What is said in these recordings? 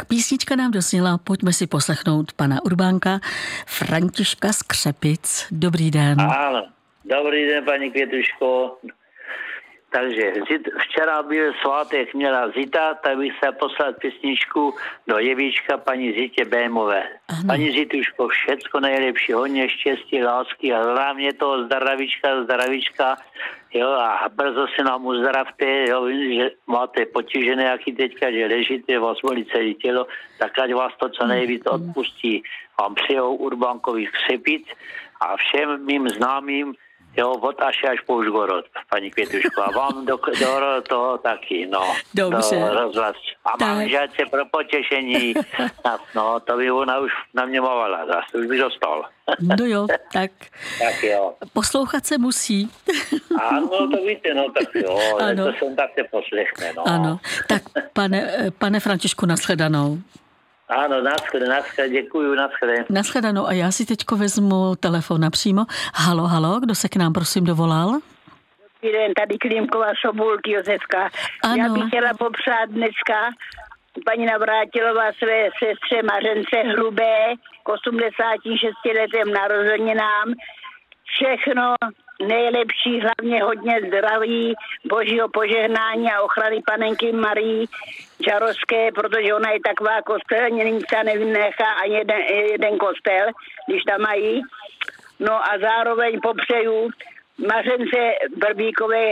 písnička nám dozněla, pojďme si poslechnout pana Urbánka Františka z Křepic. Dobrý den. Ano, dobrý den, paní Květuško. Takže včera byl svátek, měla Zita, tak bych se poslal písničku do Jevíčka paní Zitě Bémové. Ano. Paní Zituško, všecko nejlepší, hodně štěstí, lásky a hlavně toho zdravíčka, jo, a brzo se nám uzdravte, jo, vím, že máte potížené, jaký teďka, že ležíte, vás bolí celé tělo, tak ať vás to co nejvíc odpustí. Vám přejou Urbánkových Křepic a všem mým známým, jo, od až po Užgorod, paní Květuško. A vám do toho taky, no. Dobře. Do rozhlas. A manželce pro potěšení. No, to by ona už na mě mávala zase, už by dostal. No jo, tak. Tak jo. Poslouchat se musí. Ano, to víte, no tak jo, ano. To jsem tak se poslechne, no. Ano, tak pane Františku, nashledanou. Ano, naschle, děkuju, naschle. Nashledanou a já si teďko vezmu telefon napřímo. Halo, kdo se k nám prosím dovolal? Dobrý den, tady Klímková Sobulky, Josefka. Ano. Já bych chtěla popřát dneska paní Navrátilová své sestře Mařence Hrubé k 86 letem narozeninám. Všechno nejlepší, hlavně hodně zdraví, božího požehnání a ochrany panenky Marii Čarovské, protože ona je taková kostelnická, nevynechá ani jeden kostel, když tam mají. No a zároveň popřeju Mařence Brbíkové,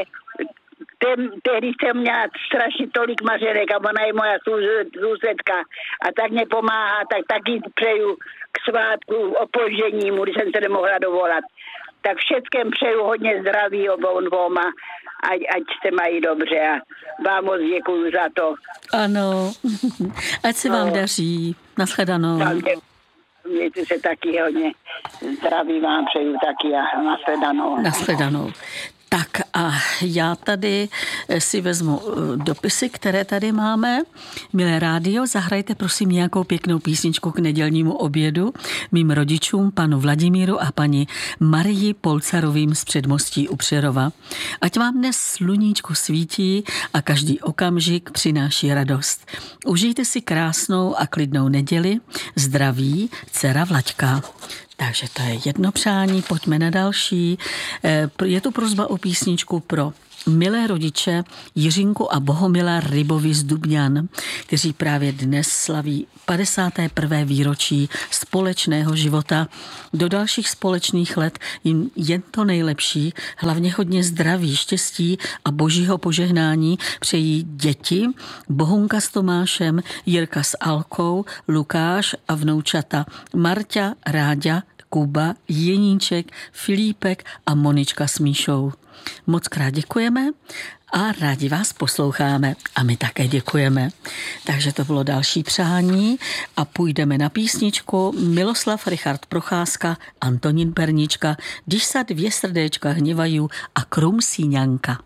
tehdy jsem měla strašně tolik mařenek a ona je moja sousedka a tak mě pomáhá, tak taky přeju k svátku opožděnímu, když jsem se nemohla dovolat. Tak všetkém přeju hodně zdraví obou dvoma, ať se mají dobře a vám moc děkuju za to. Ano, ať se vám daří. Nashledanou. Mějte se taky hodně. Zdraví vám přeju taky a nashledanou. Nashledanou. Tak a já tady si vezmu dopisy, které tady máme. Milé rádio, zahrajte prosím nějakou pěknou písničku k nedělnímu obědu mým rodičům, panu Vladimíru a paní Marii Polcarovým z Předmostí u Přerova. Ať vám dnes sluníčko svítí a každý okamžik přináší radost. Užijte si krásnou a klidnou neděli. Zdraví, dcera Vlaďka. Takže to je jedno přání, pojďme na další. Je tu prosba o písničku pro milé rodiče Jiřinku a Bohumila Rybovi z Dubňan, kteří právě dnes slaví 51. výročí společného života. Do dalších společných let jim jen to nejlepší, hlavně hodně zdraví, štěstí a božího požehnání přejí děti Bohunka s Tomášem, Jirka s Alkou, Lukáš a vnoučata Marťa, Ráďa, Kuba, Jeníček, Filípek a Monička s Míšou. Moc krát děkujeme a rádi vás posloucháme a my také děkujeme. Takže to bylo další přání a půjdeme na písničku Miloslav Richard Procházka, Antonín Pernička, Když sa dvě srdéčka hněvají a Krum Síňanka.